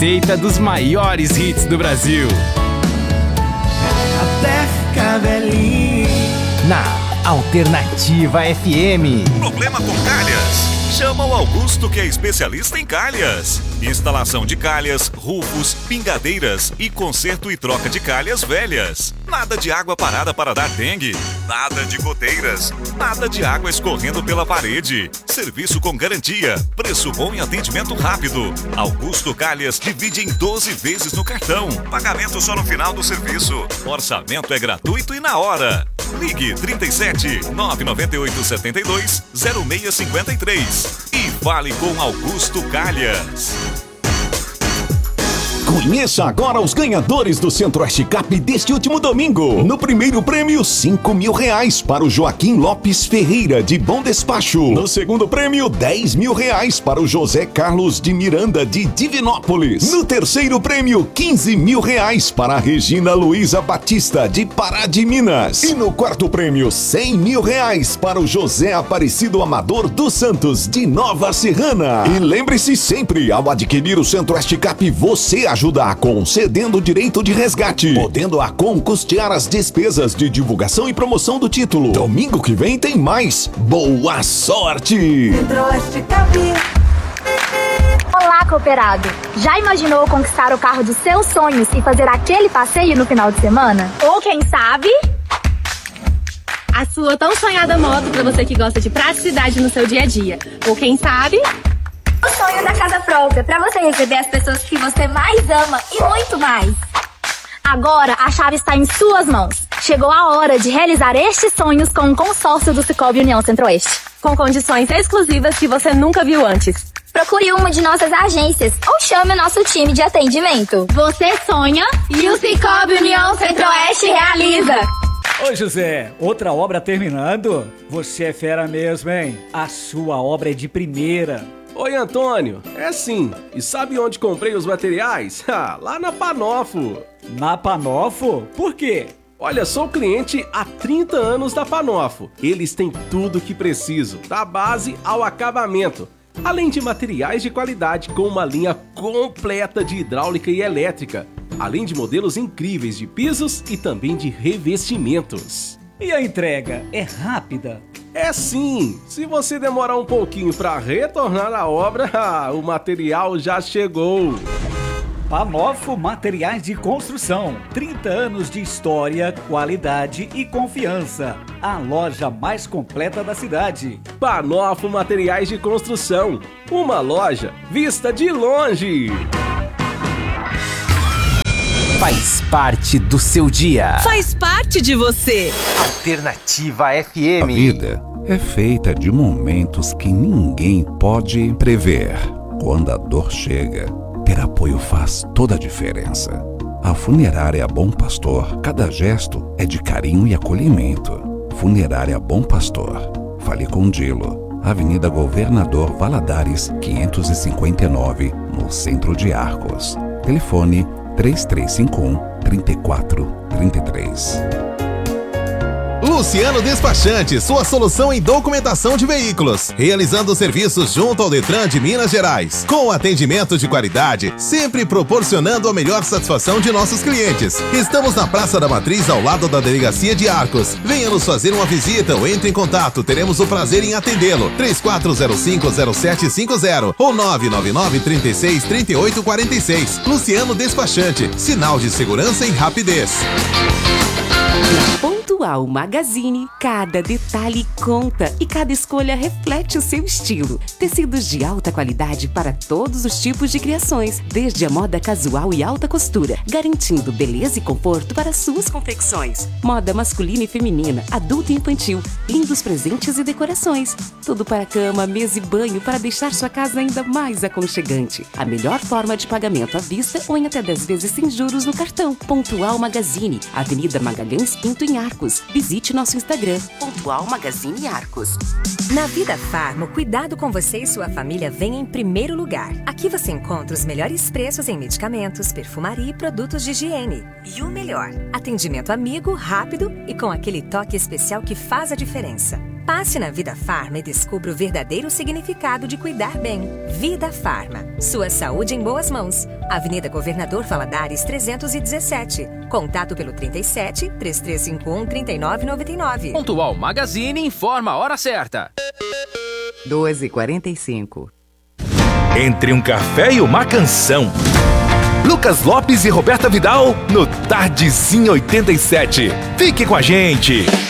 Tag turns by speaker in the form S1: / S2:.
S1: receita dos maiores hits do Brasil.
S2: Até ficar velhinho.
S3: Na Alternativa FM.
S4: Problema com calhas? Chama o Augusto, que é especialista em calhas. Instalação de calhas, rufos, pingadeiras e conserto e troca de calhas velhas. Nada de água parada para dar dengue. Nada de goteiras. Nada de água escorrendo pela parede. Serviço com garantia. Preço bom e atendimento rápido. Augusto Calhas divide em 12 vezes no cartão. Pagamento só no final do serviço. Orçamento é gratuito e na hora. Ligue 37 998 72 0653 e fale com Augusto Calhas.
S5: Conheça agora os ganhadores do Centro-Oeste Cap deste último domingo. No primeiro prêmio, R$5.000 para o Joaquim Lopes Ferreira, de Bom Despacho. No segundo prêmio, R$10.000 para o José Carlos de Miranda, de Divinópolis. No terceiro prêmio, R$15.000 para a Regina Luiza Batista, de Pará de Minas. E no quarto prêmio, R$100.000 para o José Aparecido Amador dos Santos, de Nova Serrana. E lembre-se sempre, ao adquirir o Centro-Oeste Cap, você ajuda a concedendo o direito de resgate, podendo a custear as despesas de divulgação e promoção do título. Domingo que vem tem mais. Boa sorte!
S6: Centro-Oeste Cap. Olá, cooperado! Já imaginou conquistar o carro dos seus sonhos e fazer aquele passeio no final de semana? Ou quem sabe,
S7: a sua tão sonhada moto para você que gosta de praticidade no seu dia a dia. Ou quem sabe,
S6: o sonho da casa própria, para você receber as pessoas que você mais ama e muito mais. Agora a chave está em suas mãos. Chegou a hora de realizar estes sonhos com o consórcio do Cicobi União Centro-Oeste,
S7: com condições exclusivas que você nunca viu antes.
S6: Procure uma de nossas agências ou chame o nosso time de atendimento.
S7: Você sonha e o Cicobi União Centro-Oeste realiza.
S8: Ô José, outra obra terminando? Você é fera mesmo, hein? A sua obra é de primeira.
S9: Oi, Antônio. É sim. E sabe onde comprei os materiais? Lá na Panofo.
S8: Na Panofo? Por quê?
S9: Olha, sou cliente há 30 anos da Panofo. Eles têm tudo o que preciso, da base ao acabamento. Além de materiais de qualidade com uma linha completa de hidráulica e elétrica. Além de modelos incríveis de pisos e também de revestimentos.
S8: E a entrega é rápida?
S9: É sim! Se você demorar um pouquinho para retornar à obra, o material já chegou!
S8: Panofo Materiais de Construção. 30 anos de história, qualidade e confiança. A loja mais completa da cidade.
S9: Panofo Materiais de Construção. Uma loja vista de longe.
S3: Faz parte do seu dia.
S10: Faz parte de você.
S3: Alternativa FM.
S11: A vida é feita de momentos que ninguém pode prever. Quando a dor chega, ter apoio faz toda a diferença. A Funerária Bom Pastor, cada gesto é de carinho e acolhimento. Funerária Bom Pastor. Fale com Dilo. Avenida Governador Valadares, 559, no centro de Arcos. Telefone 3351-3433.
S12: Luciano Despachante, sua solução em documentação de veículos, realizando serviços junto ao Detran de Minas Gerais, com atendimento de qualidade, sempre proporcionando a melhor satisfação de nossos clientes. Estamos na Praça da Matriz, ao lado da Delegacia de Arcos. Venha nos fazer uma visita ou entre em contato, teremos o prazer em atendê-lo. 3405-0750 ou 999-36-3846. Luciano Despachante, sinal de segurança e rapidez.
S10: Pontual Magazine, cada detalhe conta e cada escolha reflete o seu estilo. Tecidos de alta qualidade para todos os tipos de criações, desde a moda casual e alta costura, garantindo beleza e conforto para suas confecções. Moda masculina e feminina, adulto e infantil, lindos presentes e decorações. Tudo para cama, mesa e banho para deixar sua casa ainda mais aconchegante. A melhor forma de pagamento à vista ou em até 10 vezes sem juros no cartão. Pontual Magazine, Avenida Magalhães Pinto em Arcos. Visite nosso Instagram, Pontual Magazine Arcos.
S13: Na Vida Farma, o cuidado com você e sua família vem em primeiro lugar. Aqui você encontra os melhores preços em medicamentos, perfumaria e produtos de higiene. E o melhor, atendimento amigo, rápido e com aquele toque especial que faz a diferença. Passe na Vida Farma e descubra o verdadeiro significado de cuidar bem. Vida Farma. Sua saúde em boas mãos. Avenida Governador Valadares 317. Contato pelo 37 3351 3999.
S14: Pontual Magazine informa a hora certa.
S15: 12h45.
S16: Entre um café e uma canção. Lucas Lopes e Roberta Vidal no Tardezinho 87. Fique com a gente.